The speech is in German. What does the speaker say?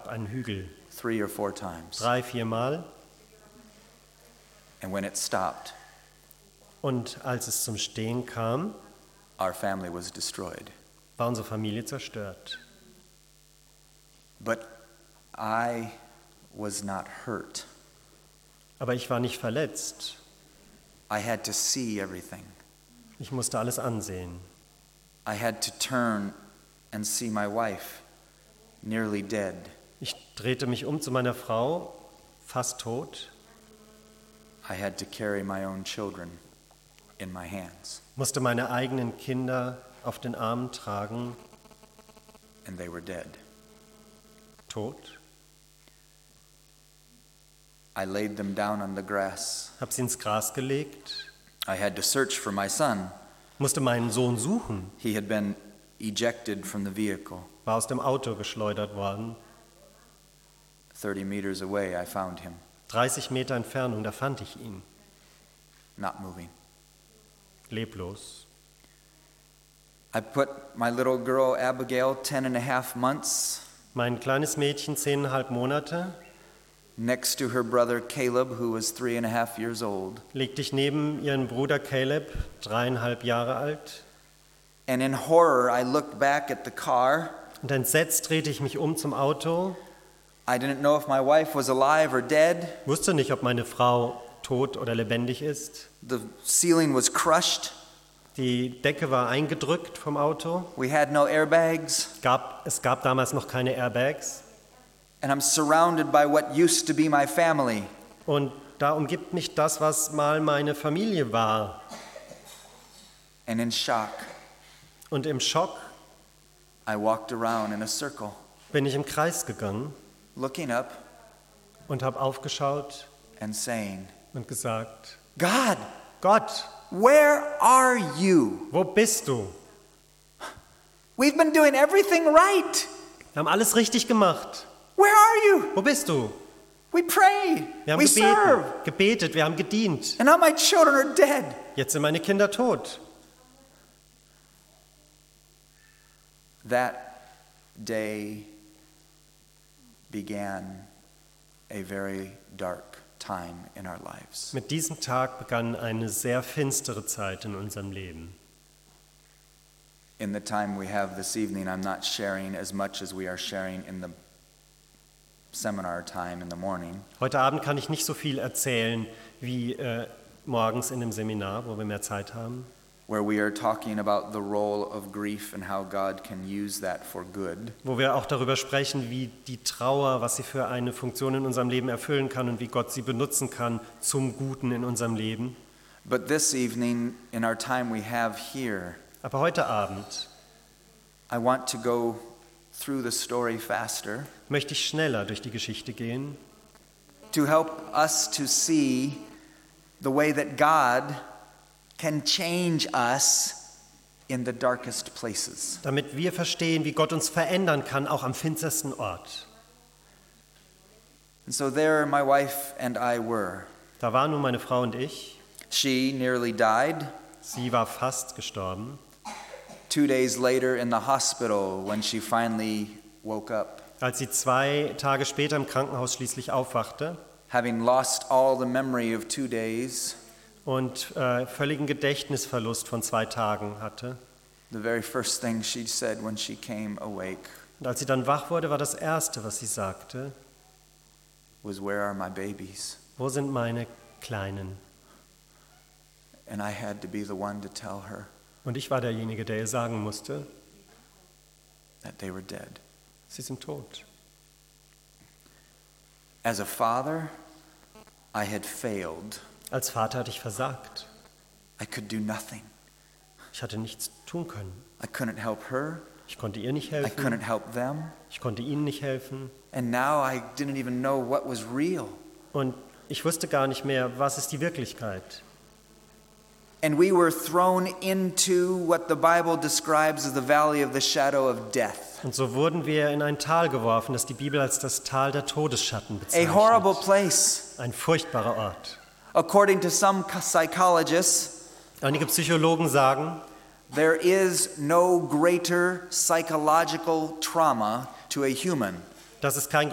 Berg, einen Hügel. 3 or 4 times. 3, 4 Mal. And when it stopped, Und als es zum Stehen kam, our family was destroyed. war unsere Familie zerstört. But I was not hurt. Aber ich war nicht verletzt. I had to see everything. Ich musste alles ansehen. I had to turn and see my wife nearly dead. Ich drehte mich um zu meiner Frau, fast tot. I had to carry my own children in my hands, Musste meine eigenen Kinder auf den Armen tragen, and they were dead. tot. I laid them down on the grass. Hab sie ins Gras gelegt, I had to search for my son. musste meinen Sohn suchen, He had been ejected from the vehicle. war aus dem Auto geschleudert worden. 30 meters away, I found him, 30 Meter Entfernung, da fand ich ihn, not moving. leblos. I put my little girl, Abigail, 10.5 months, Mein kleines Mädchen, 10,5 Monate, next to her brother, Caleb, who was 3.5 years old. legte ich neben ihren Bruder Caleb, 3,5 Jahre alt. And in horror, I looked back at the car. Und entsetzt drehte ich mich um zum Auto, I didn't know if my wife was alive or dead. wusste nicht, ob meine Frau tot oder lebendig ist. The ceiling was crushed. Die Decke war eingedrückt vom Auto. We had no airbags. Es gab damals noch keine Airbags. And I'm surrounded by what used to be my family. Und da umgibt mich das, was mal meine Familie war. And in shock, Und im Schock I walked around in a circle, bin ich im Kreis gegangen looking up und habe aufgeschaut and saying, und gesagt, God, Gott, where are you? wo bist du? We've been doing everything right. Wir haben alles richtig gemacht. Where are you? Wo bist du? We pray. Wir haben We serve. gebetet, wir haben gedient. And now my children are dead. Jetzt sind meine Kinder tot. That day began a very dark time in our lives. Mit diesem Tag begann eine sehr finstere Zeit in unserem Leben. In the time we have this evening, I'm not sharing as much as we are sharing in the seminar time in the morning. Heute Abend kann ich nicht so viel erzählen wie morgens in dem Seminar, wo wir mehr Zeit haben, Where we are talking about the role of grief and how God can use that for good. wo wir auch darüber sprechen, wie die Trauer, was sie für eine Funktion in unserem Leben erfüllen kann und wie Gott sie benutzen kann zum Guten in unserem Leben. But this evening, in our time we have here, Aber heute Abend I want to go through the story faster möchte ich schneller durch die Geschichte gehen, to help us to see the way that God can change us in the darkest places. damit wir verstehen, wie Gott uns verändern kann, auch am finstersten Ort. And so there my wife and I were. Da waren nun meine Frau und ich. She nearly died. Sie war fast gestorben. 2 days later in the hospital when she finally woke up, Als sie 2 Tage später im Krankenhaus schließlich aufwachte having lost all the memory of 2 days, und völligen Gedächtnisverlust von 2 Tagen hatte. the very first thing she said when she came awake Und als sie dann wach wurde, war das Erste, was sie sagte, was, "Where are my babies?" wo sind meine Kleinen? And I had to be the one to tell her Und ich war derjenige, der ihr sagen musste, that they were dead. sie sind tot. As a father, I had failed. Als Vater hatte ich versagt. I could do nothing. Ich hatte nichts tun können. I couldn't help her. Ich konnte ihr nicht I helfen. couldn't help them. Ich konnte ihnen nicht helfen. And now I didn't even know what was real. Und ich wusste gar nicht mehr, was ist die Wirklichkeit. And we were thrown into what the Bible describes as the valley of the shadow of death. Und so wurden wir in ein Tal geworfen, das die Bibel als das Tal der Todesschatten A horrible bezeichnet. place. Ein furchtbarer Ort. According to some psychologists, Einige Psychologen sagen, there is no greater psychological trauma to a human dass es kein